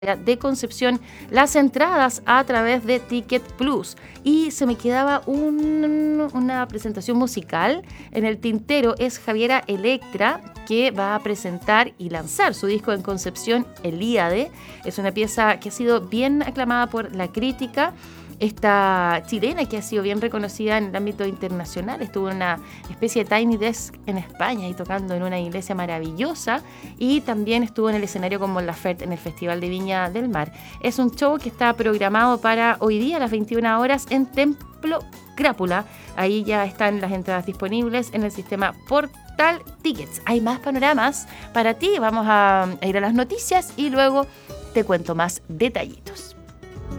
de Concepción las entradas a través de Ticket Plus y se me quedaba una presentación musical en el tintero. Es Javiera Electra, que va a presentar y lanzar su disco en Concepción, Elíade. Es una pieza que ha sido bien aclamada por la crítica. Esta chilena, que ha sido bien reconocida en el ámbito internacional, estuvo en una especie de Tiny Desk en España y tocando en una iglesia maravillosa, y también estuvo en el escenario con Mon Laferte en el Festival de Viña del Mar. Es un show que está programado para hoy día a las 21 horas en Templo Crápula. Ahí ya están las entradas disponibles en el sistema Portal Tickets. Hay más panoramas para ti. Vamos a ir a las noticias y luego te cuento más detallitos.